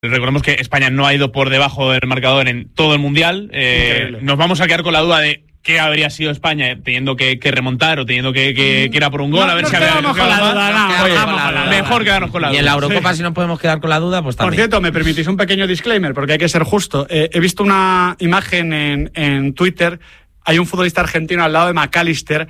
Recordemos que España no ha ido por debajo del marcador en todo el Mundial. Nos vamos a quedar con la duda de qué habría sido España teniendo que remontar o teniendo que ir a por un gol. A ver si habría con la duda. Mejor quedarnos con la duda. Y en la Eurocopa, si no podemos quedar con la duda, pues también. Por cierto, me permitís un pequeño disclaimer, porque hay que ser justo. He visto una imagen en Twitter. Hay un futbolista argentino al lado de McAllister.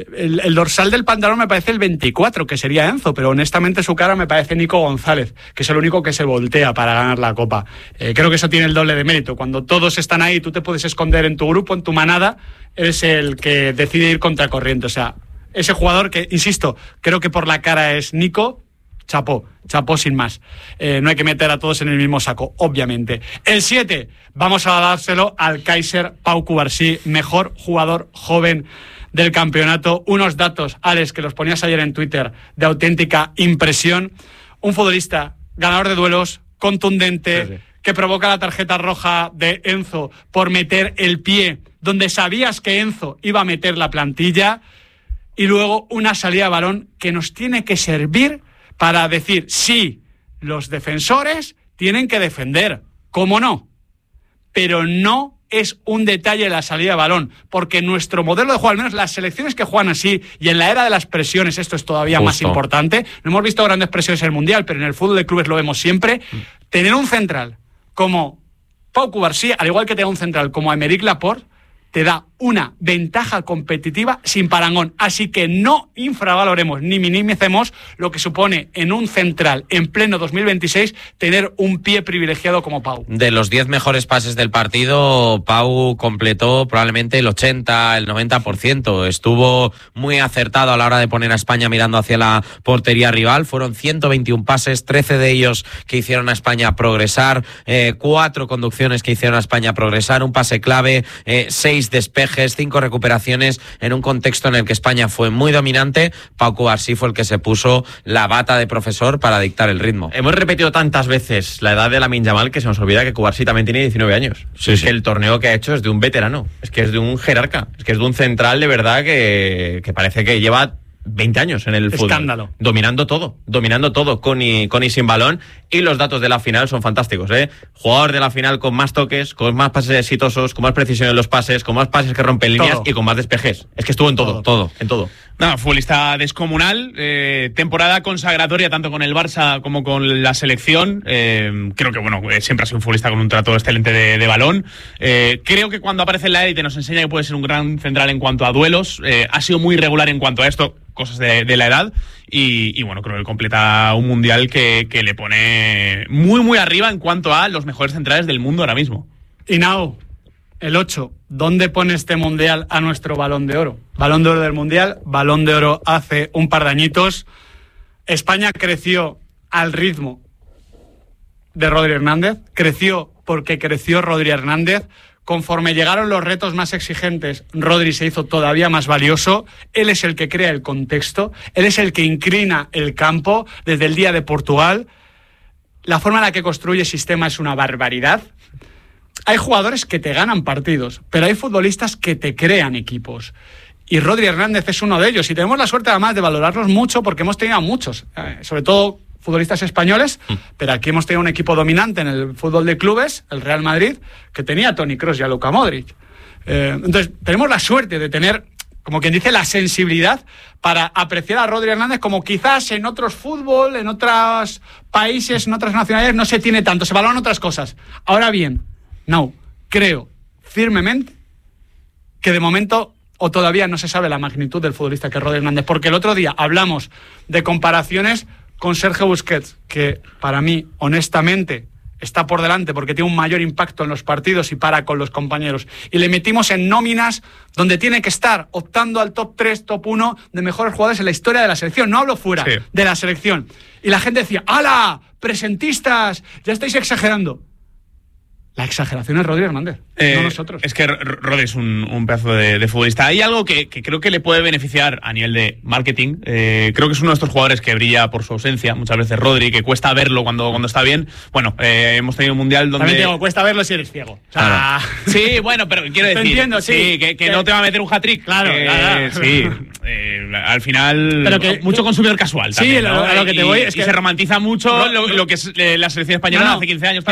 El dorsal del pantalón me parece el 24, que sería Enzo, pero honestamente su cara me parece Nico González, que es el único que se voltea para ganar la Copa. Creo que eso tiene el doble de mérito. Cuando todos están ahí, tú te puedes esconder en tu grupo, en tu manada, eres el que decide ir contracorriente. O sea, ese jugador que, insisto, creo que por la cara es Nico, chapó sin más. No hay que meter a todos en el mismo saco, obviamente. El 7, vamos a dárselo al Kaiser Pau Cubarsí, mejor jugador joven del campeonato. Unos datos, Alex, que los ponías ayer en Twitter, de auténtica impresión. Un futbolista ganador de duelos, contundente, sí. Que provoca la tarjeta roja de Enzo por meter el pie donde sabías que Enzo iba a meter la plantilla, y luego una salida de balón que nos tiene que servir para decir, sí, los defensores tienen que defender, ¿cómo no? Pero no es un detalle la salida de balón, porque nuestro modelo de juego, al menos las selecciones que juegan así, y en la era de las presiones esto es todavía más importante. No hemos visto grandes presiones en el Mundial, pero en el fútbol de clubes lo vemos siempre. Tener un central como Pau Cubarsí, al igual que tener un central como Aymeric Laporte, te da una ventaja competitiva sin parangón. Así que no infravaloremos ni minimicemos lo que supone en un central en pleno 2026 tener un pie privilegiado como Pau. De los 10 mejores pases del partido, Pau completó probablemente el 80, el 90%. Estuvo muy acertado a la hora de poner a España mirando hacia la portería rival. Fueron 121 pases, 13 de ellos que hicieron a España progresar, 4 conducciones que hicieron a España progresar, un pase clave, 6 despejes, 5 recuperaciones en un contexto en el que España fue muy dominante. Pau Cubarsí fue el que se puso la bata de profesor para dictar el ritmo. Hemos repetido tantas veces la edad de Lamine Yamal que se nos olvida que Cubarsí también tiene 19 años. Sí, sí. Que el torneo que ha hecho es de un veterano, es que es de un jerarca, es que es de un central de verdad que parece que lleva 20 años en el fútbol. Escándalo. Dominando todo, con y sin balón. Y los datos de la final son fantásticos, ¿eh? Jugador de la final con más toques, con más pases exitosos, con más precisión en los pases, con más pases que rompen líneas y con más despejes. Es que estuvo en todo. No, futbolista descomunal, temporada consagratoria tanto con el Barça como con la selección. Creo que siempre ha sido un futbolista con un trato excelente de balón. Creo que cuando aparece en la élite nos enseña que puede ser un gran central en cuanto a duelos. Ha sido muy regular en cuanto a esto, cosas de la edad. Y bueno, creo que completa un mundial que le pone muy, muy arriba en cuanto a los mejores centrales del mundo ahora mismo. Y Nao, el 8, ¿dónde pone este mundial a nuestro Balón de Oro? Balón de Oro del Mundial, Balón de Oro hace un par de añitos. España creció al ritmo de Rodri Hernández, creció porque creció Rodri Hernández. Conforme llegaron los retos más exigentes, Rodri se hizo todavía más valioso. Él es el que crea el contexto, él es el que inclina el campo desde el día de Portugal. La forma en la que construye sistema es una barbaridad. Hay jugadores que te ganan partidos, pero hay futbolistas que te crean equipos. Y Rodri Hernández es uno de ellos. Y tenemos la suerte además de valorarlos mucho porque hemos tenido a muchos, sobre todo futbolistas españoles, pero aquí hemos tenido un equipo dominante en el fútbol de clubes, el Real Madrid, que tenía a Toni Kroos y a Luka Modric. Entonces, tenemos la suerte de tener, como quien dice, la sensibilidad para apreciar a Rodri Hernández como quizás en otros fútbol, en otros países, en otras nacionalidades no se tiene tanto, se valoran otras cosas. Ahora bien, no, creo firmemente que de momento o todavía no se sabe la magnitud del futbolista que es Rodri Hernández, porque el otro día hablamos de comparaciones con Sergio Busquets, que para mí, honestamente, está por delante porque tiene un mayor impacto en los partidos y para con los compañeros. Y le metimos en nóminas donde tiene que estar optando al top 3, top 1 de mejores jugadores en la historia de la selección. No hablo fuera de la selección. Y la gente decía, ¡hala! ¡Presentistas! Ya estáis exagerando. La exageración es Rodri Hernández, no nosotros. Es que Rodri es un pedazo de futbolista. Hay algo que creo que le puede beneficiar a nivel de marketing. Creo que es uno de estos jugadores que brilla por su ausencia. Muchas veces Rodri, que cuesta verlo cuando está bien. Bueno, hemos tenido un mundial donde... También digo, cuesta verlo si eres ciego. O sea, claro. Sí, bueno, pero quiero decir... Te entiendo, sí. Que no te va a meter un hat-trick. Claro. Sí, al final... Pero que, mucho consumidor casual también, sí, ¿no? a lo que te voy es y que... se romantiza mucho lo que es la selección española hace 15 años.